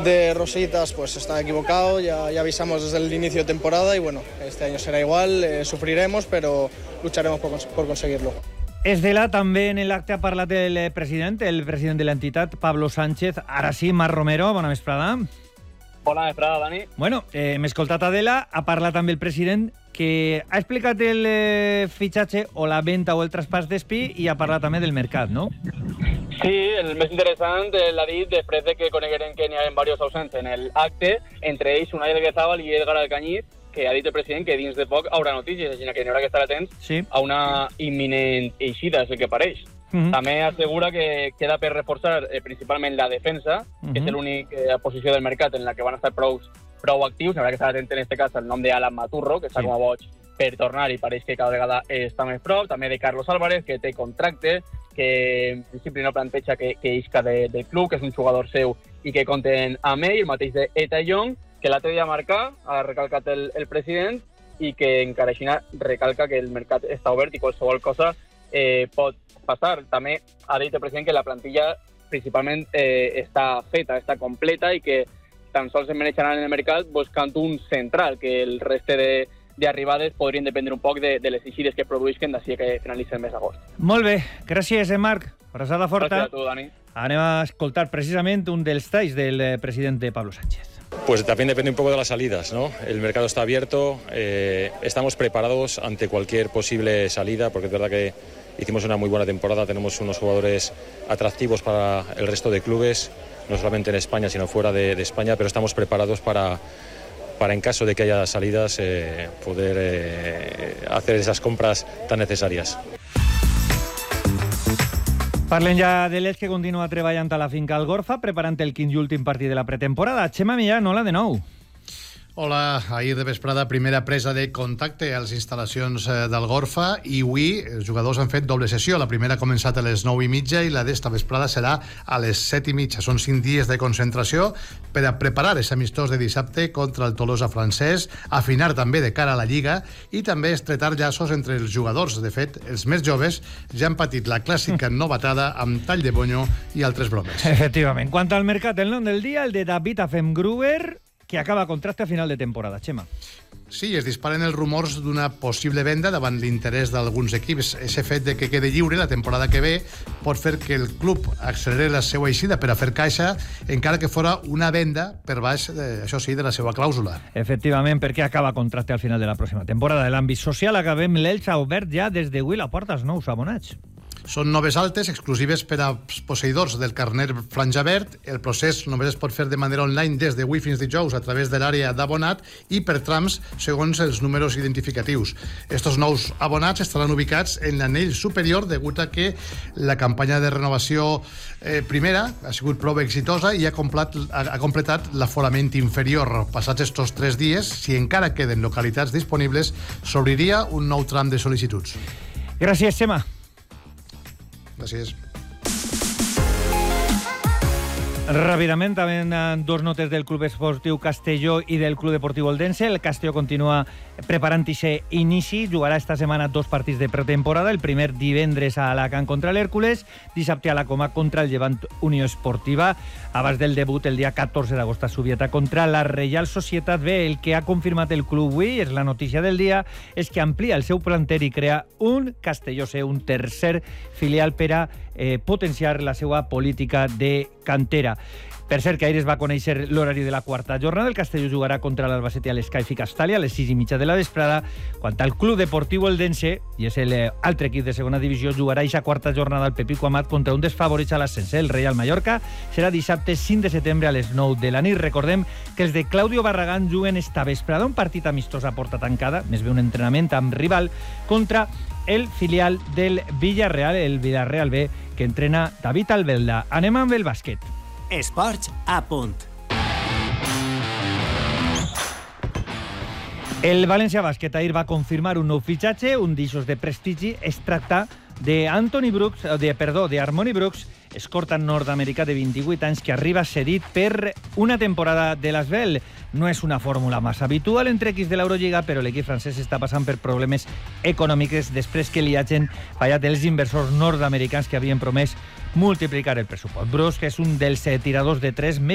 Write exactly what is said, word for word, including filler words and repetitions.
de Rositas pues está equivocado, ya, ya avisamos desde el inicio de temporada y bueno, este año será igual, eh, sufriremos, pero lucharemos por, por conseguirlo. És de la també en l'acte ha parlat el president, el president de l'entitat, Pablo Sánchez. Ara sí, Marc Romero, bona vesprada. Bona vesprada, Dani. Bueno, eh, hem escoltat Adela, ha parlat també el president, que ha explicat el eh, fitxatge o la venda o el traspàs d'Espi i ha parlat també del mercat, no? Sí, el més interessant eh, l'ha dit després de que conegueren que n'hi ha diversos ausents en l'acte, entre ells Unai Elguezábal i Edgar Alcañiz, que ha dit el president que dins de poc haurà notícies, així que n'hi haurà que estar atents sí. a una imminent eixida, és el que pareix. Uh-huh. També assegura que queda per reforçar eh, principalment la defensa, uh-huh. que és l'única eh, posició del mercat en la que van estar prou, prou actius. Haurà que estar atent en aquest cas al nom d'Alan Maturro, que està sí. com a boig per tornar i pareix que cada vegada està més prop. També de Carlos Álvarez, que té contracte, que en principi no planteja que, que isca de, del club, que és un jugador seu i que compten amb ell, el mateix d'Eta Young, que l'altre dia marcar, ha recalcat el, el president, i que encara així recalca que el mercat està obert i qualsevol cosa eh, pot passar. També ha dit el president que la plantilla principalment eh, està feta, està completa i que tan sols es manejaran en el mercat buscant un central, que el reste de d'arribades podrien dependre un poc de, de les eixides que produïsquen d'ací que finalitza el mes d'agost. Molt bé, gràcies, eh, Marc. Abraçada forta. Gràcies a tu, Dani. Anem a escoltar precisament un dels talls del president Pablo Sánchez. Pues también depende un poco de las salidas, ¿no? El mercado está abierto, eh, estamos preparados ante cualquier posible salida, porque es verdad que hicimos una muy buena temporada, tenemos unos jugadores atractivos para el resto de clubes, no solamente en España, sino fuera de, de España, pero estamos preparados para, para en caso de que haya salidas, eh, poder eh, hacer esas compras tan necesarias. Parlem ja de l'Elx, que continua treballant a la finca Algorfa, preparant el quinze i últim partit de la pretemporada. Xema Millán, hola de nou. Hola, ahir de vesprada primera presa de contacte a les instal·lacions d'Algorfa i avui els jugadors han fet doble sessió. La primera ha començat a les nou i mitja i la d'esta vesprada serà a les set i mitja. Són cinc dies de concentració per a preparar aquest amistós de dissabte contra el Tolosa francès, afinar també de cara a la Lliga i també estretar llaços entre els jugadors. De fet, els més joves ja han patit la clàssica novatada amb tall de bonyo i altres bromes. Efectivament. Quant al mercat, el nom del dia, el de David Afemgruber, que acaba contracte a final de temporada. Xema. Sí, es disparen els rumors d'una possible venda davant l'interès d'alguns equips. Ese fet de que quede lliure la temporada que ve pot fer que el club acceleri la seva eixida per a fer caixa, encara que fora una venda per baix, de, això sí, de la seva clàusula. Efectivament, perquè acaba contracte al final de la pròxima temporada. De l'àmbit social, acabem, l'Elx ha obert ja des d'avui la porta als nous abonats. Són noves altes exclusives per als posseïdors del carnet franja verd. El procés només es pot fer de manera online des d'avui fins dijous a través de l'àrea d'abonat i per trams segons els números identificatius. Estos nous abonats estaran ubicats en l'anell superior degut a que la campanya de renovació eh, primera ha sigut prou exitosa i ha, complet, ha, ha completat l'aforament inferior. Passats estos tres dies, si encara queden localitats disponibles, s'obriria un nou tram de sol·licituds. Gràcies, Xema. Gràcies. Ràpidament, també dos notes del Club Esportiu Castelló i del Club Deportiu Oldense. El Castelló continua preparant-se inici, jugarà esta setmana dos partits de pretemporada, el primer divendres a Alacant contra l'Hèrcules, dissabte a la Coma contra el Llevant Unió Esportiva, abans del debut el dia catorze d'agost a Subieta contra la Reial Societat B. El que ha confirmat el club avui, és la notícia del dia, és que amplia el seu planter i crea un Castelló C, un tercer filial per a eh, potenciar la seva política de cantera. Per cert, que ahir es va conèixer l'horari de la quarta jornada. El Castelló jugarà contra l'Albacete a l'Escaifi Castalia a les sis i mitja de la vesprada. Quant al Club Deportiu Eldense, i és l'altre equip de segona divisió, jugarà aquesta quarta jornada al Pepico Amat contra un dels favorits a l'ascens, el Real Mallorca. Serà dissabte cinc de setembre a les nou de la nit. Recordem que els de Claudio Barragán juguen esta vesprada un partit amistós a porta tancada, més bé un entrenament amb rival, contra el filial del Villarreal, el Villarreal B, que entrena David Albelda. Anem amb el bàsquet. Esports a punt. El València Bàsquet ahir va confirmar un nou fitxatge, un d'ixos de prestigi. Es tracta d'Anthony Brooks, de, perdó, d'Harmony Brooks, escorta nord-americà de vint-i-vuit anys que arriba cedit per una temporada de l'Asvel. No és una fórmula massa habitual entre equips de l'Eurolliga, però l'equip francès està passant per problemes econòmics després que li hagin fallat els inversors nord-americans que havien promès multiplicar el pressupost. Brooks, que és un dels tiradors de tres més